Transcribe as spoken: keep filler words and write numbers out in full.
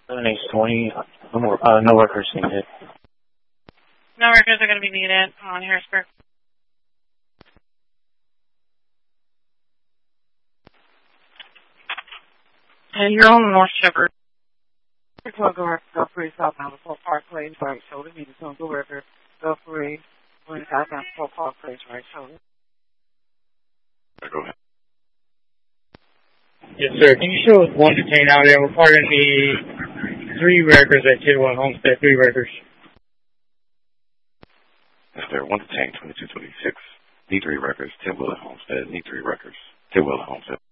seven eight twenty. No more. Uh, no workers needed. No workers are going to be needed on Harrisburg. And you're on North Shepherd. twelve go worker, go free, southbound to Fort Park Place, right shoulder. Need to go worker, go free, going southbound to Fort Park Place, right shoulder. Go ahead. Yes, sir. Can you show us one detained out there? We're parking the three records at Tidwell Homestead, three records. Yes, sir. One detained, twenty-two twenty-six. Need three records, Tidwell Homestead. Need three records, Tidwell Homestead.